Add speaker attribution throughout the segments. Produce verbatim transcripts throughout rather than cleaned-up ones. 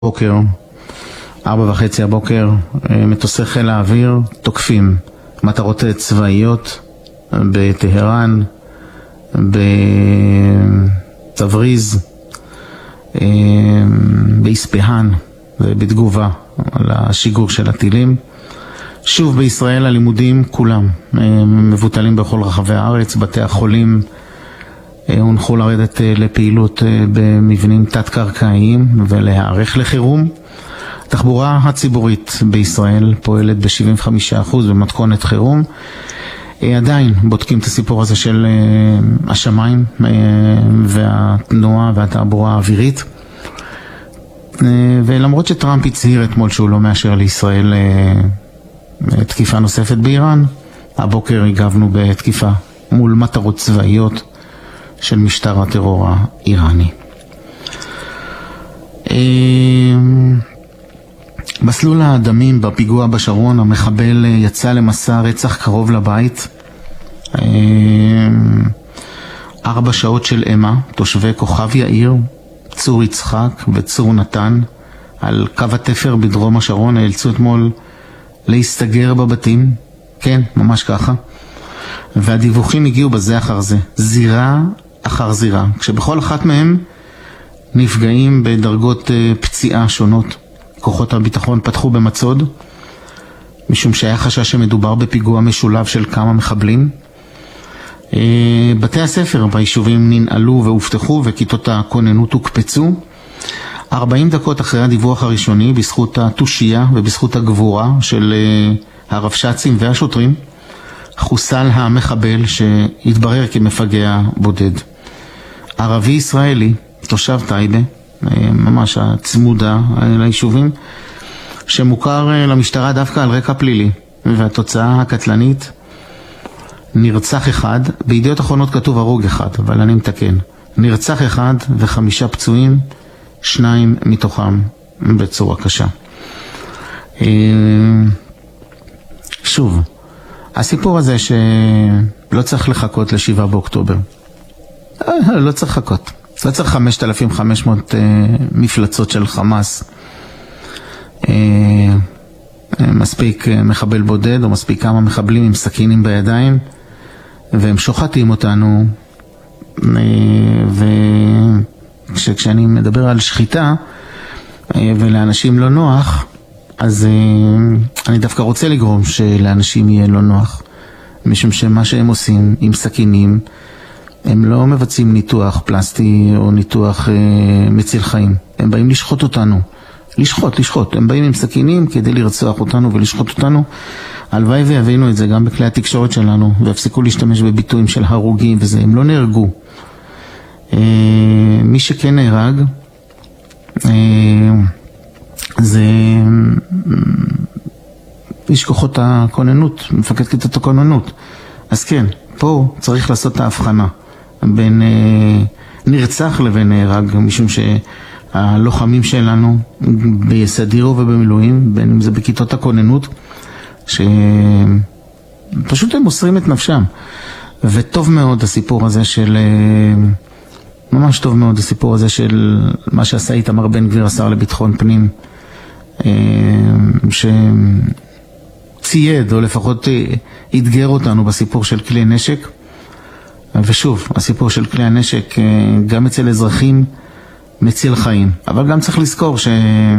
Speaker 1: בוקר, ארבע וחצי הבוקר, מטוסי חיל האוויר תוקפים מטרות צבאיות בטהרן, בתבריז, באספהאן, ובתגובה על השיגור של הטילים. שוב בישראל הלימודים כולם מבוטלים בכל רחבי הארץ, בתי החולים הונחו לרדת לפעילות במבנים תת-קרקעיים ולהיערך לחירום. התחבורה הציבורית בישראל פועלת ב-שבעים וחמישה אחוז במתכונת חירום. עדיין בודקים את הסיפור הזה של השמיים והתנועה והתעבורה האווירית. ולמרות שטראמפ הצהיר אתמול שהוא לא מאשר לישראל תקיפה נוספת באיראן, הבוקר הגבנו בתקיפה מול מטרות צבאיות של משטר הטרור האיראני. מסלול הדמים בפיגוע בשרון, המחבל יצא למסע רצח קרוב לבית. ארבע שעות של אמה, תושבי כוכב יאיר, צור יצחק וצור נתן, על קו התפר בדרום השרון, נאלצו אתמול להסתגר בבתים. כן, ממש ככה. והדיווחים הגיעו בזה אחר זה, זירה אחר זירה, כשבכל אחת מהם נפגעים בדרגות פציעה שונות. כוחות הביטחון פתחו במצוד, משום שהיה חשש שמדובר בפיגוע משולב של כמה מחבלים. בתי הספר ביישובים ננעלו והובטחו, וכיתות הכוננות הוקפצו. ארבעים דקות אחרי הדיווח הראשוני, בזכות התושייה ובזכות הגבורה של הרבש"צים והשוטרים, חוסל המחבל שהתברר כמפגע בודד. ערבי ישראלי, תושב טייבה, ממש הצמודה ליישובים, שמוכר למשטרה דווקא על רקע פלילי, והתוצאה הקטלנית, נרצח אחד, בידיעות אחרונות כתוב הרוג אחד, אבל אני מתקן, נרצח אחד וחמישה פצועים, שניים מתוכם בצורה קשה. שוב, הסיפור הזה שלא צריך לחכות לשבעה באוקטובר, לא צריך לחכות, לא צריך חמשת אלפים וחמש מאות מפלצות של חמאס, מספיק מחבל בודד או מספיק כמה מחבלים עם סכינים בידיים, והם שוחטים אותנו. וכשאני מדבר על שחיטה ולאנשים לא נוח, אז אני דווקא רוצה לגרום שלאנשים יהיה לא נוח, משום שמה שהם עושים עם סכינים, הם לא מבצעים ניתוח פלסטי או ניתוח מציל חיים, הם באים לשחוט אותנו, לשחוט, לשחוט, הם באים עם סכינים כדי לרצוח אותנו ולשחוט אותנו. הלוואי ויבינו את זה גם בכלי התקשורת שלנו, והפסיקו להשתמש בביטויים של הרוגים וזה, הם לא נהרגו. מי שכן נהרג זה איש כוחות הכוננות, מפקד כיתת הכוננות. אז כן, פה צריך לעשות את ההבחנה בין נרצח לבין נהרג, משום שהלוחמים שלנו ביסדיר ובמילואים, בין אם זה בכיתות הכוננות, שפשוט הם מוסרים את נפשם. וטוב מאוד הסיפור הזה של, ממש טוב מאוד הסיפור הזה של מה שעשה איתמר בן גביר, השר לביטחון פנים, שצייד או לפחות התגר אותנו בסיפור של כלי נשק. ושוב, הסיפור של כלי הנשק גם אצל אזרחים מציל חיים, אבל גם צריך לזכור ש...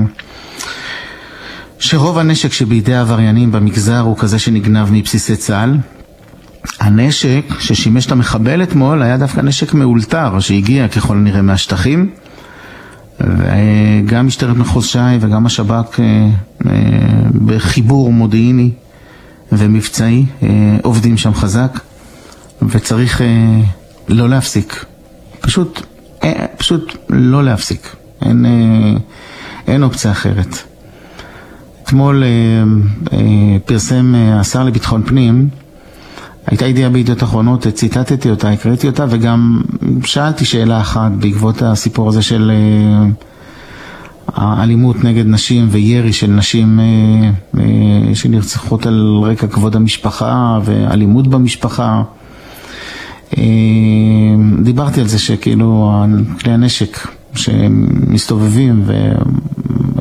Speaker 1: שרוב הנשק שבידי העבריינים במגזר הוא כזה שנגנב מבסיסי צה"ל. הנשק ששימש את המחבל אתמול היה דווקא נשק מאולתר שהגיע ככל הנראה מהשטחים, וגם משטרת מחוז ש"י וגם השב"כ בחיבור מודיעיני ומבצעי עובדים שם חזק, וצריך לא להפסיק, פשוט, פשוט לא להפסיק, אין, אין אופציה אחרת. אתמול פרסם השר לביטחון פנים, הייתה ידיעה בידיעות אחרונות, ציטטתי אותה, הקראתי אותה, וגם שאלתי שאלה אחת בעקבות הסיפור הזה של האלימות נגד נשים וירי של נשים שנרצחות על רקע כבוד המשפחה ואלימות במשפחה. דיברתי על זה שכאילו כלי הנשק שמסתובבים